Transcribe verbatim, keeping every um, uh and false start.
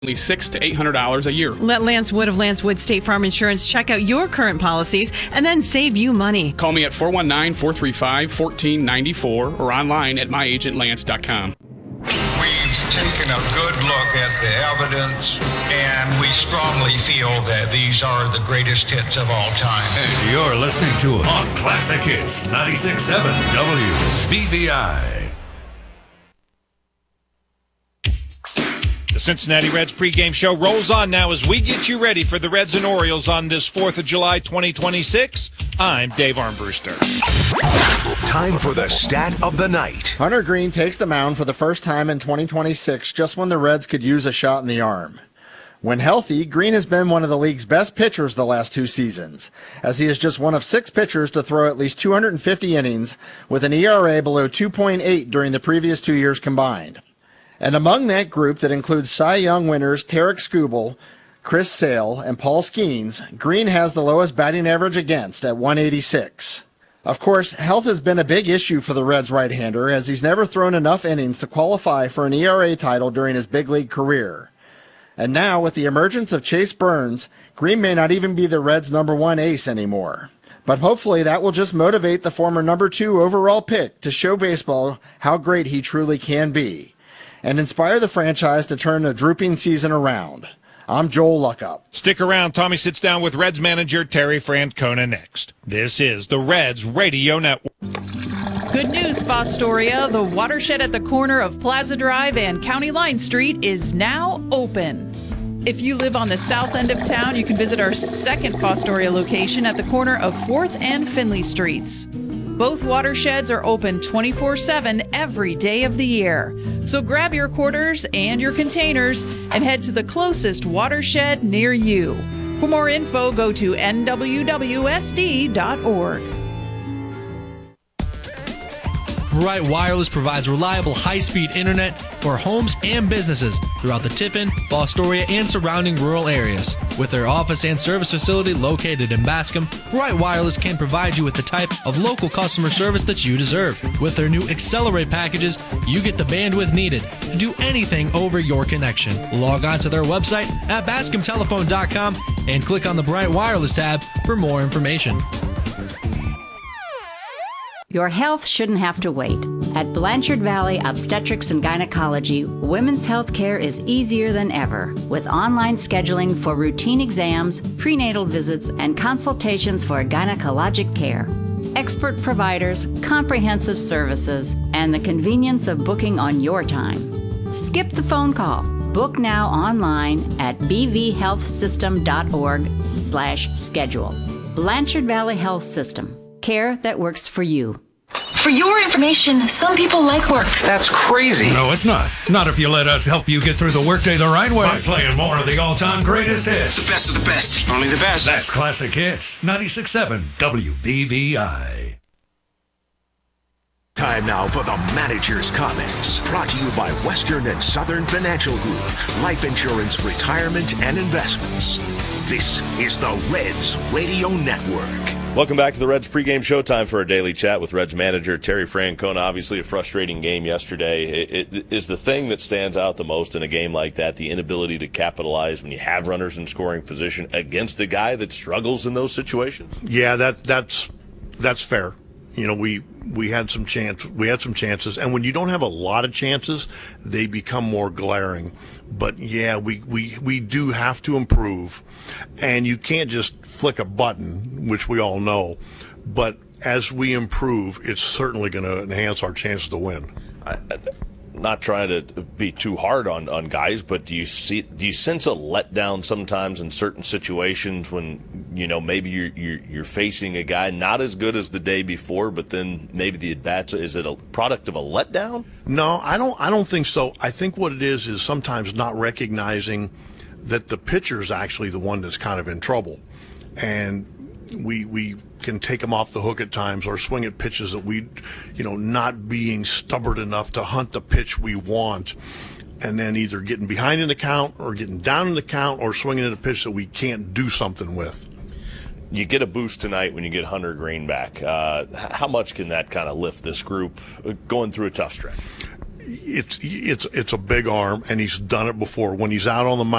Only six to eight hundred dollars a year. Let Lance Wood of Lance Wood State Farm Insurance check out your current policies and then save you money. Call me at four one nine, four three five, one four nine four or online at my agent lance dot com. We've taken a good look at the evidence, and we strongly feel that these are the greatest hits of all time. And you're listening to On Classic Hits ninety-six point seven W B V I. The Cincinnati Reds pregame show rolls on now as we get you ready for the Reds and Orioles on this fourth of July twenty twenty-six. I'm Dave Armbruster. Time for the stat of the night. Hunter Greene takes the mound for the first time in twenty twenty-six, just when the Reds could use a shot in the arm. When healthy, Greene has been one of the league's best pitchers the last two seasons, as he is just one of six pitchers to throw at least two hundred fifty innings with an E R A below two point eight during the previous two years combined. And among that group that includes Cy Young winners Tarek Skubal, Chris Sale, and Paul Skeens, Greene has the lowest batting average against at one eighty-six. Of course, health has been a big issue for the Reds right-hander, as he's never thrown enough innings to qualify for an E R A title during his big league career. And now, with the emergence of Chase Burns, Greene may not even be the Reds' number one ace anymore. But hopefully that will just motivate the former number two overall pick to show baseball how great he truly can be, and inspire the franchise to turn a drooping season around. I'm Joel Luckup. Stick around. Tommy sits down with Reds manager Terry Francona next. This is the Reds Radio Network. Good news, Fostoria. The watershed at the corner of Plaza Drive and County Line Street is now open. If you live on the south end of town, you can visit our second Fostoria location at the corner of fourth and Finley Streets. Both watersheds are open twenty-four seven every day of the year. So grab your quarters and your containers and head to the closest watershed near you. For more info, go to N W W S D dot org. Bright Wireless provides reliable high-speed internet for homes and businesses throughout the Tiffin, Fostoria, and surrounding rural areas. With their office and service facility located in Bascom, Bright Wireless can provide you with the type of local customer service that you deserve. With their new Accelerate packages, you get the bandwidth needed to do anything over your connection. Log on to their website at bascom telephone dot com and click on the Bright Wireless tab for more information. Your health shouldn't have to wait. At Blanchard Valley Obstetrics and Gynecology, women's health care is easier than ever, with online scheduling for routine exams, prenatal visits, and consultations for gynecologic care. Expert providers, comprehensive services, and the convenience of booking on your time. Skip the phone call. Book now online at b v health system dot org slash schedule. Blanchard Valley Health System. Care that works for you. For your information, some people like work. That's crazy. No, it's not. Not if you let us help you get through the workday the right way. By playing more of the all-time greatest hits. The best of the best. Only the best. That's Classic Hits. ninety-six point seven W B V I. Time now for the manager's comments. Brought to you by Western and Southern Financial Group. Life insurance, retirement, and investments. This is the Reds Radio Network. Welcome back to the Reds pregame show. Time for a daily chat with Reds manager Terry Francona. Obviously a frustrating game yesterday. It, it is the thing that stands out the most in a game like that, the inability to capitalize when you have runners in scoring position against a guy that struggles in those situations. Yeah, that that's that's fair. You know, we we had some chance we had some chances, and when you don't have a lot of chances, they become more glaring. But yeah, we we, we do have to improve, and you can't just flick a button, which we all know. But as we improve, it's certainly going to enhance our chances to win. I, I, not trying to be too hard on, on guys, but do you see do you sense a letdown sometimes in certain situations when, you know, maybe you're you're, you're facing a guy not as good as the day before, but then maybe the at bats, is it a product of a letdown? No, I don't. I don't think so. I think what it is is sometimes not recognizing that the pitcher is actually the one that's kind of in trouble, and we we. can take them off the hook at times or swing at pitches that we, you know, not being stubborn enough to hunt the pitch we want, and then either getting behind in the count or getting down in the count or swinging at a pitch that we can't do something with. You get a boost tonight when you get Hunter Greene back. Uh, how much can that kind of lift this group going through a tough stretch? it's it's it's a big arm, and he's done it before. When he's out on the mound,